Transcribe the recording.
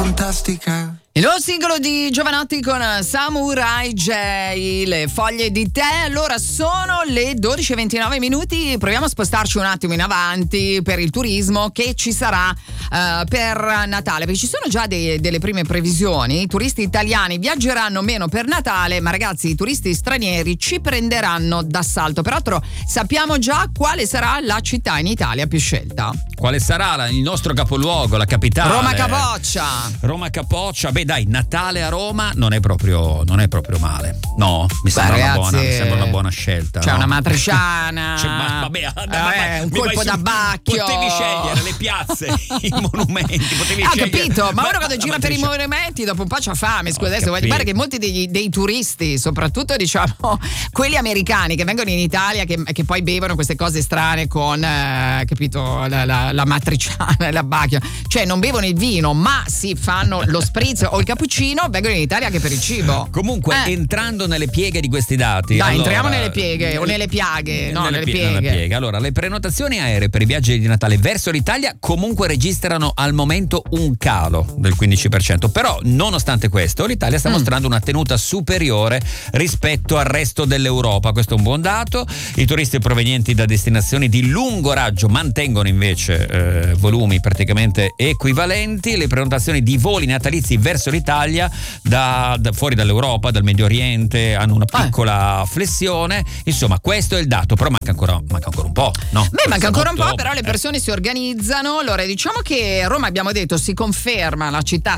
fantastica. Il nuovo singolo di Giovanotti con Samurai J, Le foglie di tè. Allora sono le 12:29 minuti. Proviamo a spostarci un attimo in avanti per il turismo che ci sarà per Natale, perché ci sono già delle prime previsioni. I turisti italiani viaggeranno meno per Natale, ma ragazzi, i turisti stranieri ci prenderanno d'assalto. Peraltro sappiamo già quale sarà la città in Italia più scelta. Quale sarà il nostro capoluogo, la capitale? Roma Capoccia. Roma Capoccia. Beh dai, Natale a Roma non è proprio male. No, mi sembra una buona scelta. C'è, no? Una matriciana. Un colpo d'abbacchio. Potevi scegliere le piazze, i monumenti, potevi scegliere. Capito, ma uno quando gira per i monumenti dopo un po' c'ha fame, scusa, adesso guarda che molti dei turisti, soprattutto diciamo quelli americani che vengono in Italia che poi bevono queste cose strane con capito, la matriciana e l'abbacchio, cioè non bevono il vino ma si fanno lo spritz o il cappuccino, vengono in Italia anche per il cibo. Comunque entrando nelle pieghe di questi dati, dai, entriamo nelle pieghe o nelle piaghe, no, nelle pieghe. Allora, le prenotazioni aeree per i viaggi di Natale verso l'Italia comunque registrano al momento un calo del 15%, però nonostante questo l'Italia sta mostrando una tenuta superiore rispetto al resto dell'Europa. Questo è un buon dato. I turisti provenienti da destinazioni di lungo raggio mantengono invece volumi praticamente equivalenti. Le prenotazioni di voli natalizi verso l'Italia da fuori dall'Europa, dal Medio Oriente, hanno una piccola flessione. Insomma, questo è il dato, però manca ancora un po', no? Beh, manca ancora un po', però le persone si organizzano. Allora, diciamo che Roma, abbiamo detto, si conferma la città